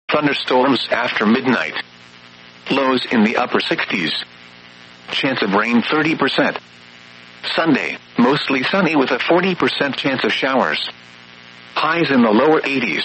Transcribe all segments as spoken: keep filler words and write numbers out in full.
thunderstorms after midnight. Lows in the upper sixties. Chance of rain thirty percent. Sunday, mostly sunny with a forty percent chance of showers. Highs in the lower eighties.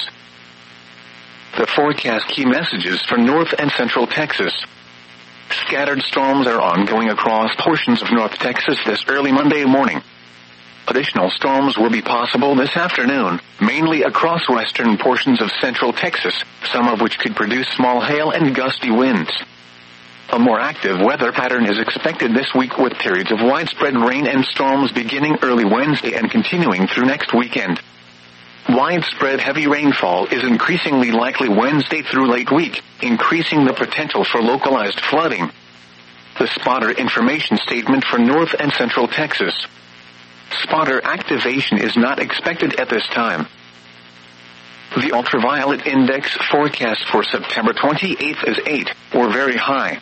The forecast key messages for North and Central Texas. Scattered storms are ongoing across portions of North Texas this early Monday morning. Additional storms will be possible this afternoon, mainly across western portions of Central Texas, some of which could produce small hail and gusty winds. A more active weather pattern is expected this week with periods of widespread rain and storms beginning early Wednesday and continuing through next weekend. Widespread heavy rainfall is increasingly likely Wednesday through late week, increasing the potential for localized flooding. The spotter information statement for North and Central Texas. Spotter activation is not expected at this time. The ultraviolet index forecast for September twenty-eighth is eight, or very high.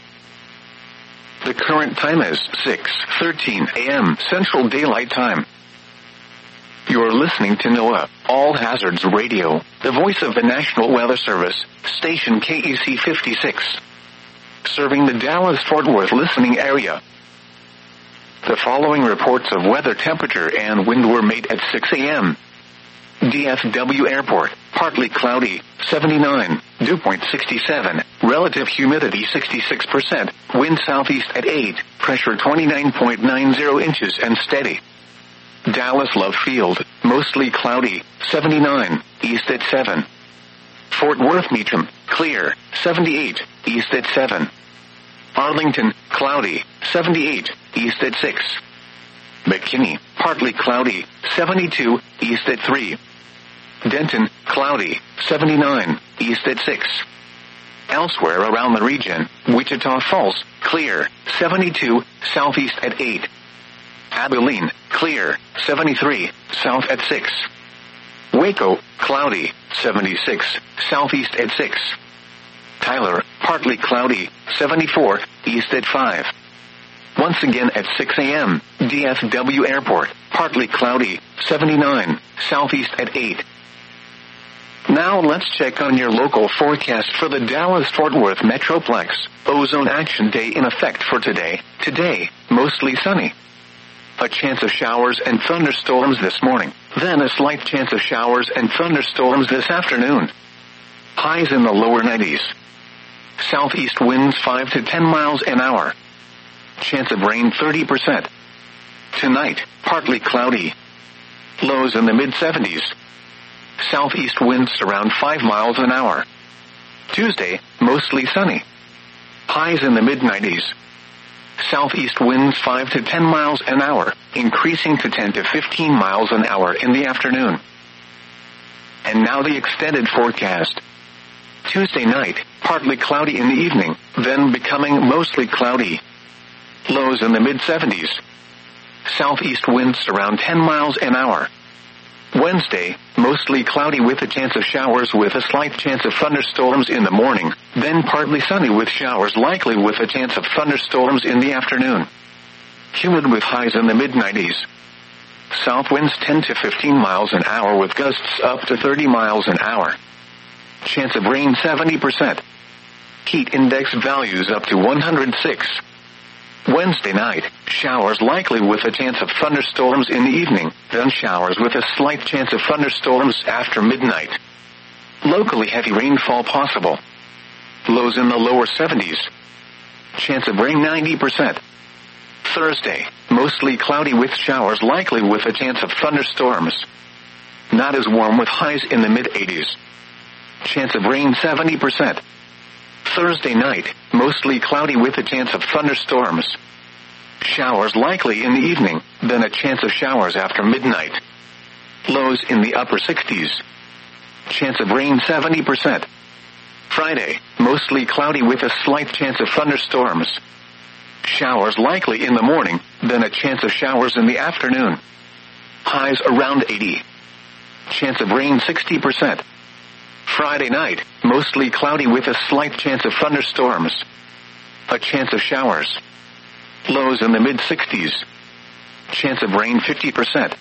The current time is six thirteen a.m. Central Daylight Time. You're listening to NOAA, All Hazards Radio, the voice of the National Weather Service, station K E C fifty-six. Serving the Dallas-Fort Worth listening area. The following reports of weather temperature and wind were made at six a.m. D F W Airport, partly cloudy, seventy-nine, dew point sixty-seven, relative humidity sixty-six percent, wind southeast at eight, pressure twenty-nine point nine zero inches and steady. Dallas Love Field, mostly cloudy, seventy-nine, east at seven. Fort Worth Meacham, clear, seventy-eight, east at seven. Arlington, cloudy, seventy-eight, east at six. McKinney, partly cloudy, seventy-two, east at three. Denton, cloudy, seventy-nine, east at six. Elsewhere around the region, Wichita Falls, clear, seventy-two, southeast at eight. Abilene, clear, seventy-three, south at six. Waco, cloudy, seventy-six, southeast at six. Tyler, partly cloudy, seventy-four, east at five. Once again at six a.m., D F W Airport, partly cloudy, seventy-nine, southeast at eight. Now let's check on your local forecast for the Dallas-Fort Worth Metroplex. Ozone Action Day in effect for today. Today, mostly sunny. A chance of showers and thunderstorms this morning, then a slight chance of showers and thunderstorms this afternoon. Highs in the lower nineties. Southeast winds five to ten miles an hour. Chance of rain thirty percent. Tonight, partly cloudy. Lows in the mid seventies. Southeast winds around five miles an hour. Tuesday, mostly sunny. Highs in the mid nineties. Southeast winds five to ten miles an hour, increasing to ten to fifteen miles an hour in the afternoon. And now the extended forecast. Tuesday night, partly cloudy in the evening, then becoming mostly cloudy. Lows in the mid seventies. Southeast winds around ten miles an hour. Wednesday, mostly cloudy with a chance of showers with a slight chance of thunderstorms in the morning, then partly sunny with showers likely with a chance of thunderstorms in the afternoon. Humid with highs in the mid nineties. South winds ten to fifteen miles an hour with gusts up to thirty miles an hour. Chance of rain seventy percent. Heat index values up to one hundred six. Wednesday night, showers likely with a chance of thunderstorms in the evening, then showers with a slight chance of thunderstorms after midnight. Locally heavy rainfall possible. Lows in the lower seventies. Chance of rain ninety percent. Thursday, mostly cloudy with showers likely with a chance of thunderstorms. Not as warm with highs in the mid eighties. Chance of rain seventy percent. Thursday night, mostly cloudy with a chance of thunderstorms. Showers likely in the evening, then a chance of showers after midnight. Lows in the upper sixties. Chance of rain seventy percent. Friday, mostly cloudy with a slight chance of thunderstorms. Showers likely in the morning, then a chance of showers in the afternoon. Highs around eighty. Chance of rain sixty percent. Friday night, mostly cloudy with a slight chance of thunderstorms. A chance of showers. Lows in the mid sixties. Chance of rain fifty percent.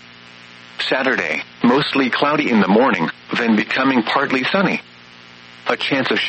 Saturday, mostly cloudy in the morning, then becoming partly sunny. A chance of